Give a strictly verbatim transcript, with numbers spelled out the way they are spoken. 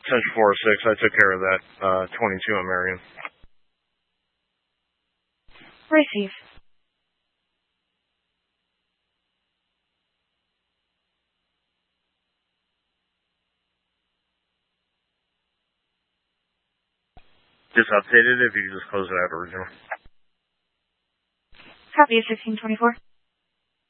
Central four oh six, I took care of that, uh, twenty-two on Marion. Receive. Just updated if you could just close it out original. Copy, sixteen twenty-four.